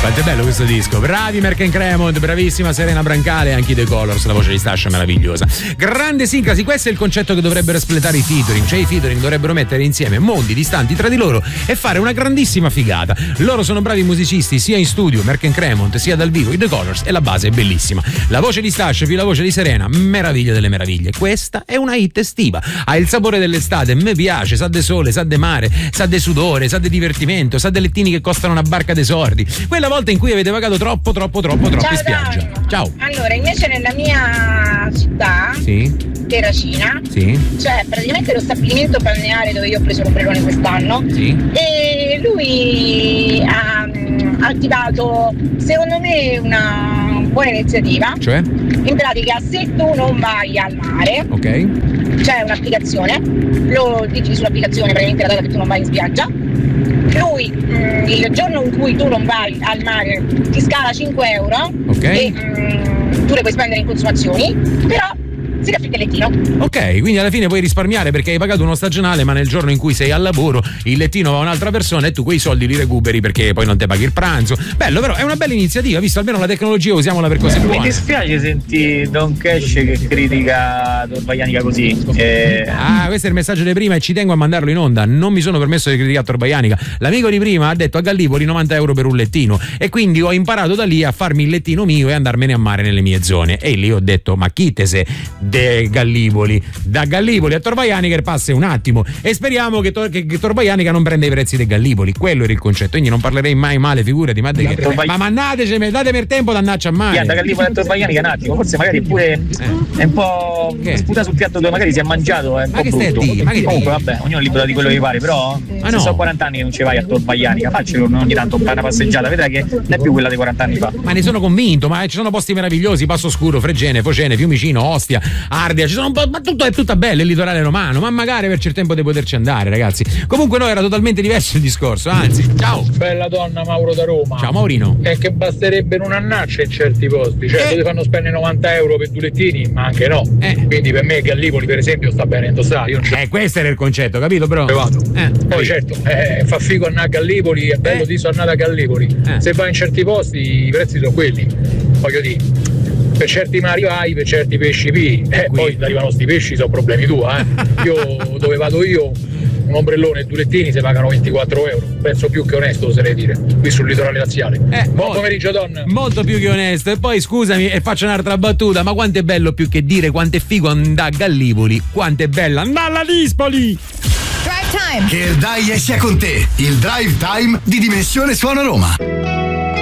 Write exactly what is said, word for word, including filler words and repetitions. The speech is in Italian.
Quanto è bello questo disco. Bravi Merck and Cremont, bravissima Serena Brancale, anche i The Colors, la voce di Stascia meravigliosa. Grande sincrasi, questo è il concetto che dovrebbero espletare i featuring, cioè i featuring dovrebbero mettere insieme mondi distanti tra di loro e fare una grandissima figata. Loro sono bravi musicisti sia in studio, Merck and Cremont, sia dal vivo, i The Colors, e la base è bellissima. La voce di Stascia più la voce di Serena, meraviglia delle meraviglie. Questa è una hit estiva, ha il sapore dell'estate, me piace, sa de sole, sa de mare, sa de sudore, sa de divertimento, sa de lettini che costano una barca dei sordi. Quella volta in cui avete pagato troppo, troppo, troppo, troppo in spiaggia. Ciao. Ciao. Allora, invece nella mia città, sì. Terracina, sì. c'è praticamente lo stabilimento balneare dove io ho preso l'ombrellone quest'anno, sì. E lui ha, ha attivato, secondo me, una buona iniziativa. Cioè? In pratica, se tu non vai al mare, ok, c'è un'applicazione, lo digiti sull'applicazione praticamente la data che tu non vai in spiaggia. Lui mh, il giorno in cui tu non vai al mare ti scala cinque euro, okay. E mh, tu le puoi spendere in consumazioni, però si raffica il lettino. Ok, quindi alla fine puoi risparmiare perché hai pagato uno stagionale, ma nel giorno in cui sei al lavoro il lettino va a un'altra persona e tu quei soldi li recuperi perché poi non te paghi il pranzo. Bello, però è una bella iniziativa, visto almeno la tecnologia usiamola per cose buone. Mi dispiace sentire Don Cash che critica Torvaianica così. Eh... Ah, questo è il messaggio di prima e ci tengo a mandarlo in onda. Non mi sono permesso di criticare Torvaianica. L'amico di prima ha detto a Gallipoli novanta euro per un lettino e quindi ho imparato da lì a farmi il lettino mio e andarmene a mare nelle mie zone. E lì ho detto, ma chi te se de Gallipoli? Da Gallipoli a Torvaianica passa un attimo e speriamo che, Tor- che, che Torvaianica non prenda i prezzi dei Gallipoli. Quello era il concetto, quindi non parlerei mai male, figurati, ma, de- Torvai- ma mannatecemi, datemi il tempo d'annaccia a mare. Yeah, da Gallipoli a Torvaianica un attimo, forse magari pure eh. è un po' che? sputa sul piatto dove magari si è mangiato, è un ma po' che stai brutto. a dire? Ma che Comunque dire? vabbè, ognuno è libero di quello che pare, però ah, se no. so quaranta anni che non ci vai a Torvaianica, faccelo ogni tanto per una passeggiata, vedrai che non è più quella dei quaranta anni fa. Ma ne sono convinto, ma ci sono posti meravigliosi, Passo Scuro, Fregene, Focene, Fiumicino, Ostia, Ardea, ci sono un po', ma tutto è tutta bella il litorale romano, ma magari averci il tempo di poterci andare, ragazzi. Comunque no, era totalmente diverso il discorso, anzi, ciao. Bella donna, Mauro da Roma. Ciao Maurino. È che basterebbe una annaccia in certi posti, cioè eh. dove fanno spendere novanta euro per due lettini, ma anche no. Eh. Quindi per me Gallipoli per esempio sta bene indossare. Io non Eh, questo era il concetto, capito, bro? vado. Eh. Poi certo, eh, fa figo andare a Gallipoli, è bello Eh. di andare a Gallipoli. Eh. Se vai in certi posti i prezzi sono quelli. Voglio dire. Per certi mari vai, per certi pesci pii, eh, poi arrivano sti pesci, sono problemi tuoi, eh. Io dove vado io, un ombrellone e due lettini si pagano ventiquattro euro, penso più che onesto oserei dire, qui sul litorale laziale. Eh, Buon molto, pomeriggio donna. Molto più che onesto. E poi scusami e faccio un'altra battuta, ma quanto è bello più che dire quanto è figo andare a Gallipoli, quanto è bella andare alla Dispoli. Drive Time. Che il dai sia con te, il Drive Time di Dimensione Suono Roma.